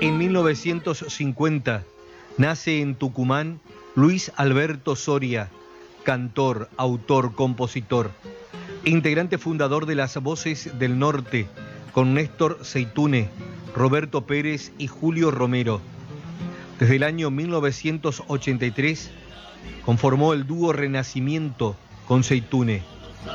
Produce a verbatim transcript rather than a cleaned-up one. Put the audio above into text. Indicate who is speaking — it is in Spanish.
Speaker 1: En mil novecientos cincuenta nace en Tucumán Luis Alberto Soria, cantor, autor, compositor, integrante fundador de Las Voces del Norte, con Néstor Zeitune, Roberto Pérez y Julio Romero. Desde el año mil novecientos ochenta y tres conformó el dúo Renacimiento con Zeitune.